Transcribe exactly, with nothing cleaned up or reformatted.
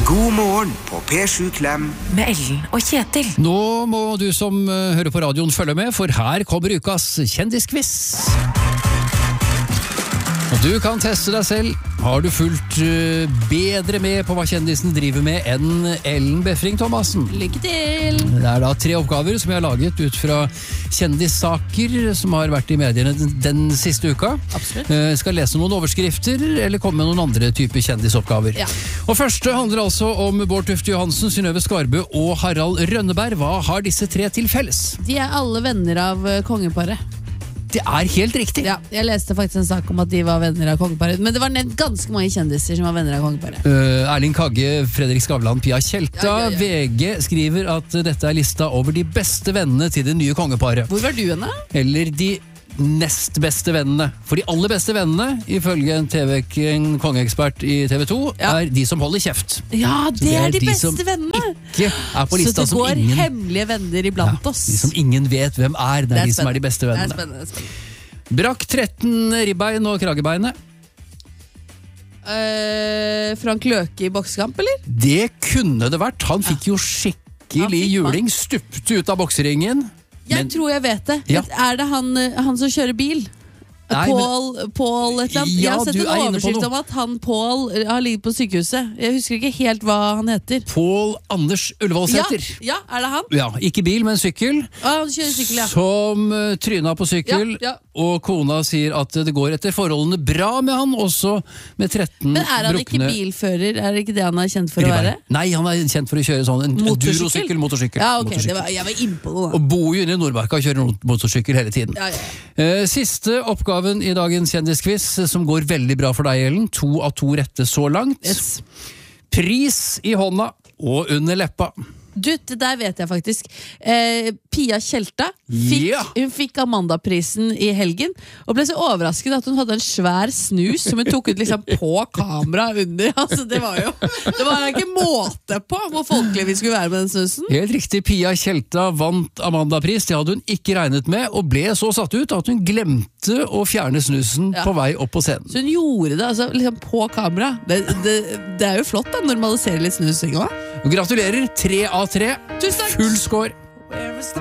God morgen på P sju Klem med Ellen og Kjetil. Nå må du som uh, hører på radioen følge med, for her kommer ukas kjendisquiz. Og du kan teste deg selv. Har du fulgt uh, bedre med på hva kjendisen driver med enn Ellen Befring Thomassen? Lykke til! Det er da tre oppgaver som jeg har laget ut fra kjendissaker som har vært i mediene den, den siste uka. Absolutt. Uh, skal lese noen overskrifter, eller komme med noen andre typer kjendisoppgaver. Ja. Og første handler altså om Bård Tufte Johansen, Synnøve Skarbø og Harald Rønneberg. Hva har disse tre til felles? De er alle venner av uh, kongeparet. Det er helt riktig. Ja, jeg leste faktisk en sak om at de var venner av kongeparet. Men det var nevnt ganske mange kjendiser som var venner av kongeparet. Uh, Erling Kagge, Fredrik Skavlan, Pia Tjelta. Ja, ja, ja. V G skriver at dette er lista over de beste vennene til det nye kongeparet. Hvor var du henne? Eller de nest beste vennene. For de aller beste vennene, ifølge en, T V, en kongeekspert i T V to, Ja. er de som holder kjeft. Ja, det, Det er er de, de beste som vennene! Ikke er på Så lista det som går ingen, hemmelige venner iblant ja, oss. de som ingen vet hvem er. Det er, de som er de beste Det er vennene. spennende, det er spennende. Brakk tretten ribbein og kragebeinet. Uh, Frank Løke i boksekamp, eller? Det kunne det vært. Han fikk jo Han skikkelig fikk juling, stupte ut av bokseringen. Jeg Men- tror jeg vet det. Ja. Er det han, uh, han som kjører bil? Nei, Paul, Paul et eller annet. Ja, Jeg har sett du en er inne på oversikt noe. om at han Paul uh, har ligget på sykehuset. Jeg husker ikke helt hva han heter. Pål Anders Ja, Ullevålsæter. ja, er det han? Ja, ikke bil, men sykkel. Ah, han kjører sykkel, ja. Som uh, tryna på sykkel, Ja, ja. og kona sier at det går etter forholdene bra med han, også med tretten Men er han ikke brukne bilfører? Er det ikke det han er kjent for å ribbein. være? Nei, han er kjent for å kjøre sånn en Motorsykkel? durosykkel, motorsykkel. Ja, ok, motorsykkel. det var, jeg var innpå noe da. Og bor jo inne i Nordmarka og kjører mot- motorsykkel hele tiden. Ja, ja. Eh, Siste oppgaven i dagens kjendisquiz, eh, som går veldig bra for deg, Ellen. To av to rette så langt. Yes. Pris i hånda og under leppa. Du, det der vet jeg faktisk. Eh, Pia Tjelta fikk, Ja. hun fikk Amandaprisen i helgen, og ble så overrasket at hun hadde en svær snus som hun tok ut liksom på kamera under. Altså, det var jo det var ikke måte på hvor folkelig vi skulle være med den snusen. Helt riktig, Pia Tjelta vant Amanda-pris. Det hadde hun ikke regnet med, og ble så satt ut at hun glemte å fjerne snusen Ja. på vei opp på scenen. Så hun gjorde det altså, liksom på kamera. Det, det, det er jo flott da, normalisere litt snusing også. Og gratulerer, tre av tre. Tusen takk! Full score.